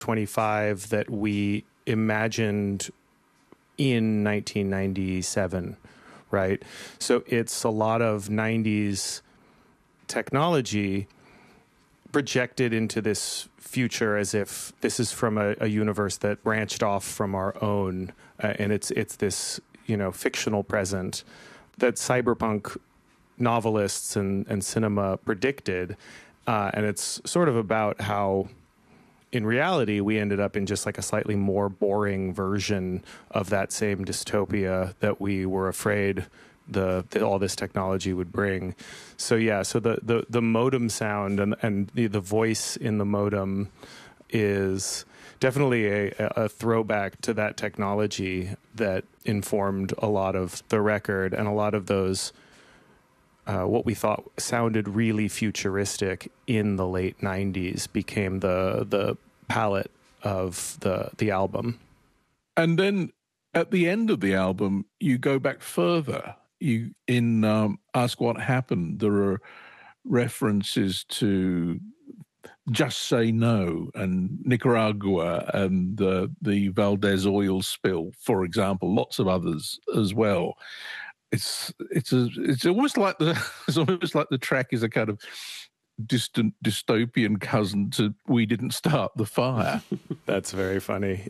25 that we imagined in 1997, right? So it's a lot of 90s technology projected into this future as if this is from a universe that branched off from our own, and it's this, you know, fictional present that cyberpunk novelists and cinema predicted, and it's sort of about how in reality we ended up in just like a slightly more boring version of that same dystopia that we were afraid all this technology would bring. So yeah, so the modem sound and the voice in the modem is definitely a throwback to that technology that informed a lot of the record, and a lot of those what we thought sounded really futuristic in the late 90s became the palette of the album. And then at the end of the album, you go back further. You in Ask What Happened, there are references to Just Say No and Nicaragua and the Valdez oil spill, for example. Lots of others as well. It's almost like the track is a kind of distant dystopian cousin to We Didn't Start the Fire. That's very funny.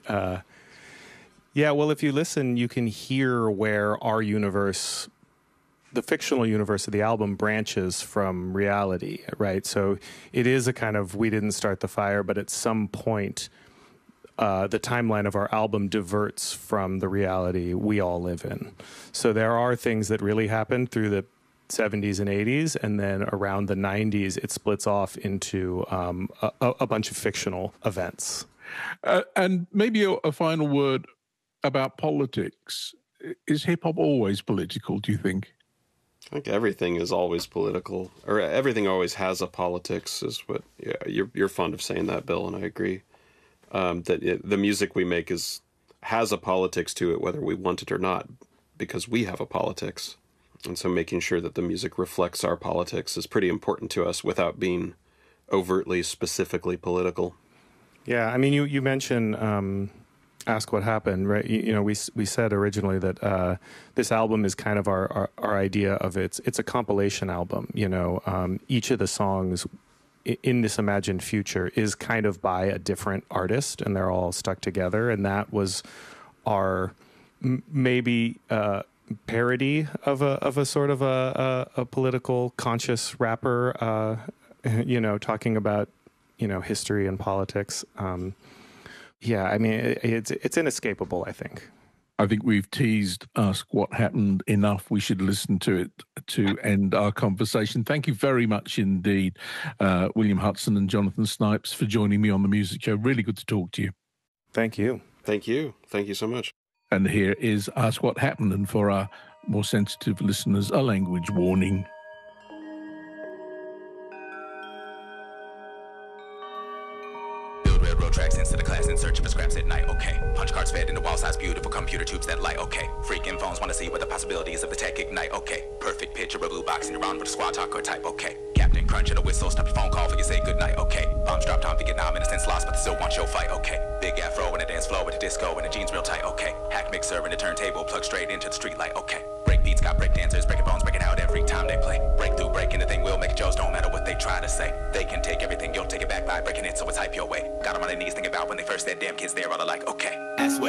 Yeah, well, if you listen, you can hear where our universe, the fictional universe of the album, branches from reality, right? So it is a kind of We Didn't Start the Fire, but at some point, the timeline of our album diverts from the reality we all live in. So there are things that really happened through the 70s and 80s, and then around the 90s, it splits off into a bunch of fictional events. And maybe a final word about politics. Is hip-hop always political, do you think? I think everything is always political, or everything always has a politics, is what you're fond of saying that, Bill, and I agree. The music we make has a politics to it, whether we want it or not, because we have a politics. And so making sure that the music reflects our politics is pretty important to us without being overtly, specifically political. Yeah, I mean, you mentioned Ask What Happened, right? You know, we said originally that this album is kind of our idea of it's a compilation album. You know, each of the songs in this imagined future is kind of by a different artist, and they're all stuck together. And that was our maybe parody of a sort of a political conscious rapper, you know, talking about, you know, history and politics. Yeah, I mean, it's inescapable, I think. I think we've teased Ask What Happened enough. We should listen to it to end our conversation. Thank you very much indeed, William Hutson and Jonathan Snipes, for joining me on The Music Show. Really good to talk to you. Thank you. Thank you. Thank you so much. And here is Ask What Happened, and for our more sensitive listeners, a language warning. Tracks into the class in search of scraps at night, okay. Punch cards fed into wall-sized beautiful computer tubes that light, okay. Freaking phones wanna see what the possibilities of the tech ignite, okay. Perfect picture of a blue box and you're on with a squad talker type, okay. Captain Crunch and a whistle, stop your phone call for you say goodnight, okay. Bombs dropped on Vietnam, innocence lost, but they still want your fight, okay. Big afro and a dance floor with a disco and the jeans real tight, okay. Hack mixer and a turntable plugged straight into the street light, okay. Break beats got break dancers, breaking bones, breaking out every time they play. Breakthrough, breaking the thing will make it Joe's, don't matter what they try to say. They can take everything, you'll take it back by breaking it, so it's hype your way. Got them on their knees thinking about when they first said damn kids there, all are like, okay. That's what